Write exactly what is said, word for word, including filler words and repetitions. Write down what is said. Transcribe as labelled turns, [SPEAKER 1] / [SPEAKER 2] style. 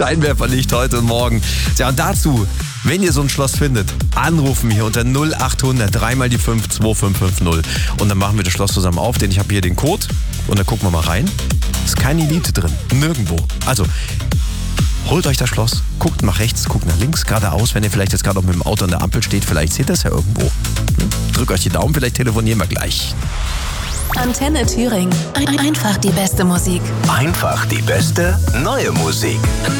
[SPEAKER 1] Scheinwerferlicht heute und morgen. Ja, und dazu, wenn ihr so ein Schloss findet, anrufen hier unter null achthundert, dreimal die fünf, zwei fünf fünf null. Und dann machen wir das Schloss zusammen auf, denn ich habe hier den Code. Und dann gucken wir mal rein. Ist keine Elite drin, nirgendwo. Also, holt euch das Schloss, guckt nach rechts, guckt nach links, geradeaus. Wenn ihr vielleicht jetzt gerade auch mit dem Auto an der Ampel steht, vielleicht seht ihr das ja irgendwo. Drückt euch die Daumen, vielleicht telefonieren wir gleich.
[SPEAKER 2] Antenne Thüringen. Ein- Einfach die beste Musik.
[SPEAKER 3] Einfach die beste neue Musik.